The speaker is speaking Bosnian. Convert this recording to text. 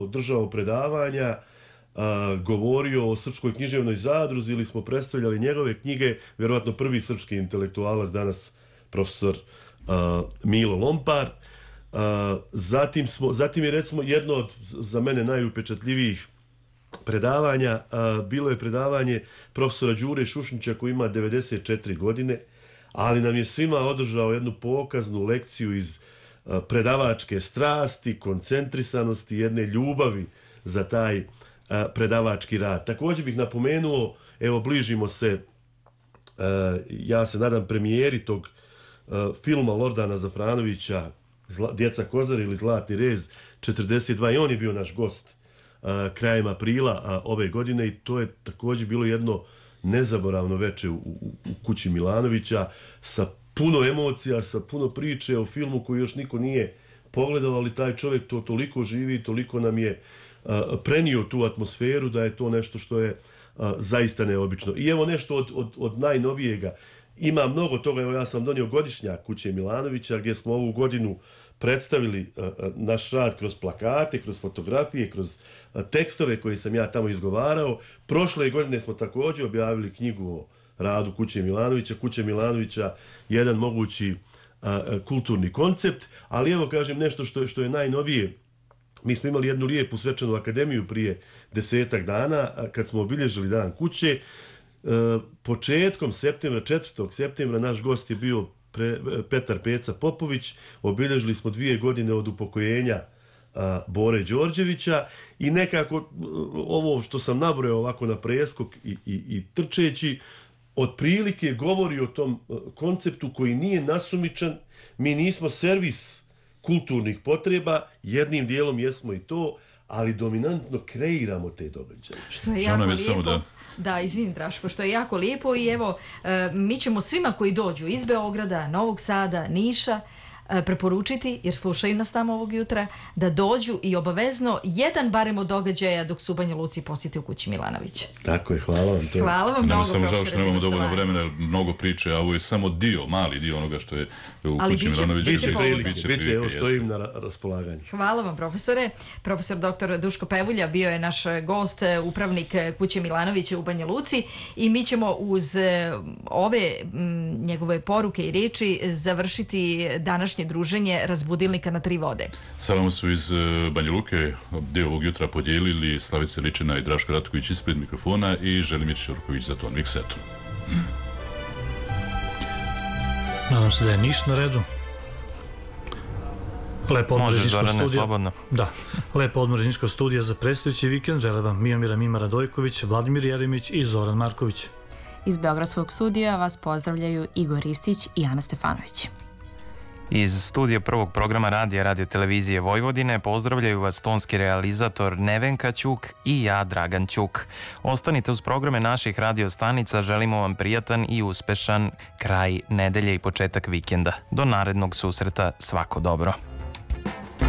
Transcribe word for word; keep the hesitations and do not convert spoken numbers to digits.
održao predavanja, a, govorio o Srpskoj književnoj zadruzi ili smo predstavljali njegove knjige, vjerojatno prvi srpski intelektualac danas profesor a, Milo Lompar. A, zatim, smo, zatim je recimo jedno od za mene najupečatljivijih predavanja, a, bilo je predavanje profesora Đure Šušnića koji ima devedeset četiri godine, ali nam je svima održao jednu pokaznu lekciju iz a, predavačke strasti, koncentrisanosti, jedne ljubavi za taj a, predavački rad. Također bih napomenuo, evo bližimo se, a, ja se nadam premijeri tog a, filma Lordana Zafranovića, Zla, Djeca Kozari ili Zlatni rez četrdeset dva, i on je bio naš gost a, krajem aprila a, ove godine, i to je također bilo jedno nezaboravno veče u, u, u kući Milanovića sa puno emocija, sa puno priče o filmu koji još niko nije pogledao, ali taj čovjek to toliko živi, toliko nam je a, prenio tu atmosferu da je to nešto što je a, zaista neobično. I evo nešto od, od, od najnovijega. Ima mnogo toga, evo ja sam donio godišnjak kuće Milanovića gdje smo ovu godinu predstavili uh, naš rad kroz plakate, kroz fotografije, kroz uh, tekstove koje sam ja tamo izgovarao. Prošle godine smo također objavili knjigu o radu kuće Milanovića. Kuće Milanovića, jedan mogući uh, kulturni koncept, ali evo kažem nešto što je, što je najnovije. Mi smo imali jednu lijepu svečanu akademiju prije desetak dana kad smo obilježili dan kuće. Uh, početkom septembra, četvrtog septembra, naš gost je bio pre, Petar Peca Popović. Obilježili smo dvije godine od upokojenja uh, Bore Đorđevića i nekako uh, ovo što sam nabrojao ovako na preskok i, i, i trčeći, otprilike govori o tom uh, konceptu koji nije nasumičan. Mi nismo servis kulturnih potreba, jednim dijelom jesmo i to, ali dominantno kreiramo te događaje. Što je jako lijepo. Da, da izvini Draško, što je jako lijepo i evo, mi ćemo svima koji dođu iz Beograda, Novog Sada, Niša, preporučiti, jer slušaju nas tamo ovog jutra, da dođu i obavezno jedan barem od događaja dok su u Banja Luci posjeti u kući Milanovića. Tako je, hvala vam. To. Hvala vam mnogo, profesore. Nama samo žao što nemamo dovoljno vremena, mnogo priče, a ovo je samo dio, mali dio onoga što je u ali kući biće, Milanovića. Biće prilike, biće biće, evo stojim na raspolaganju. Hvala vam, profesore. Profesor doktor Duško Pevulja bio je naš gost, upravnik kuće Milanovića u Banja Luci, i mi ćemo uz ove m, njegove poruke i riječi završiti današnje druženje Razbudilnika na tri vode. Sa vama su iz Banja Luke dio ovog jutra podijelili Slavica Ličina i Draško Ratković ispred mikrofona i Želimir Ćurković za ton miksetom. Mm. Nadam se da je Niš na redu. Lepo odmor iz Niškog studija. Da, lepo odmor iz Niškog studija za predstojeći vikend žele vam Mijomira Mima Radojković, Vladimir Jeremić i Zoran Marković. Iz Beogradskog studija vas pozdravljaju Igor Ristić i Ana Stefanović. Iz studija prvog programa radija Radio Televizije Vojvodine pozdravljaju vas tonski realizator Nevenka Ćuk i ja, Dragan Ćuk. Ostanite uz programe naših radiostanica, želimo vam prijatan i uspešan kraj nedelje i početak vikenda. Do narednog susreta, svako dobro.